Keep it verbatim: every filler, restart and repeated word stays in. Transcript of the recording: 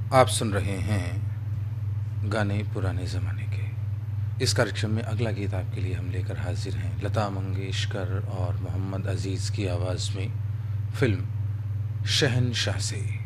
आप सुन रहे हैं गाने पुराने ज़माने के। इस कार्यक्रम में अगला गीत आपके लिए हम लेकर हाजिर हैं लता मंगेशकर और मोहम्मद अज़ीज़ की आवाज़ में फ़िल्म शहंशाह से।